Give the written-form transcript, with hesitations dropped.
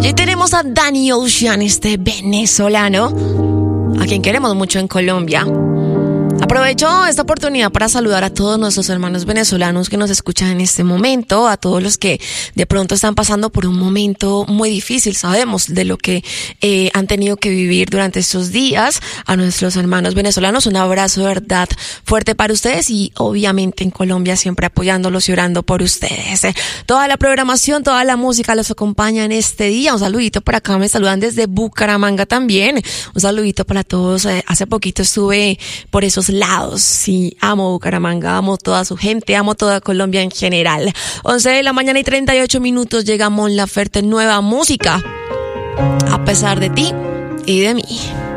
Y tenemos a Danny Ocean, este venezolano, a quien queremos mucho en Colombia. Aprovecho esta oportunidad para saludar a todos nuestros hermanos venezolanos que nos escuchan en este momento, a todos los que de pronto están pasando por un momento muy difícil, sabemos de lo que han tenido que vivir durante estos días. A nuestros hermanos venezolanos, un abrazo de verdad fuerte para ustedes y obviamente en Colombia siempre apoyándolos y orando por ustedes. Toda la programación, toda la música los acompaña en este día. Un saludito por acá, me saludan desde Bucaramanga también. Un saludito para todos. Hace poquito estuve por esos lados. Sí, amo Bucaramanga, amo toda su gente, amo toda Colombia en general. 11 de la mañana y 38 minutos llega Mon Laferte, nueva música. A pesar de ti y de mí.